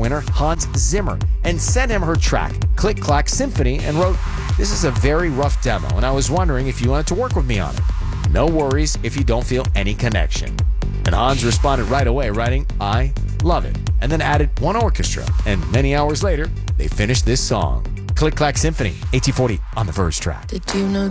winner, Hans Zimmer, and sent him her track, Click Clack Symphony, and wrote, "This is a very rough demo, and I was wondering if you wanted to work with me on it. No worries if you don't feel any connection." And Hans responded right away, writing, "I love it," and then added one orchestra. And many hours later, they finished this song. Click Clack Symphony, 1840 on the Verge track. Did you know